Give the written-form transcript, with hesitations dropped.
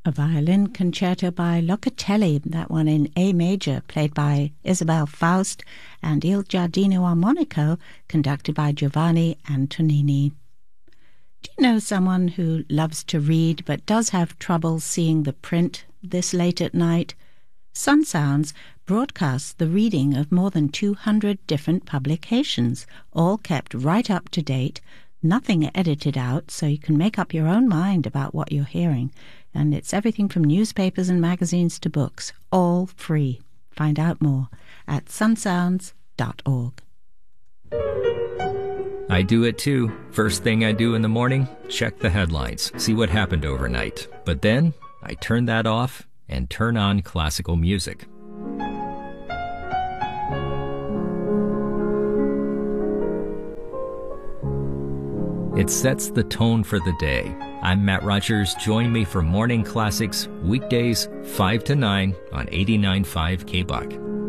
A violin concerto by Locatelli, that one in A major, played by Isabel Faust, and Il Giardino Armonico, conducted by Giovanni Antonini. Do you know someone who loves to read but does have trouble seeing the print this late at night? Sun Sounds broadcasts the reading of more than 200 different publications, all kept right up to date, nothing edited out, so you can make up your own mind about what you're hearing. And it's everything from newspapers and magazines to books, all free. Find out more at sunsounds.org. I do it too. First thing I do in the morning, check the headlines, see what happened overnight. But then I turn that off and turn on classical music. It sets the tone for the day. I'm Matt Rogers. Join me for Morning Classics, weekdays 5 to 9 on 89.5 KBUK.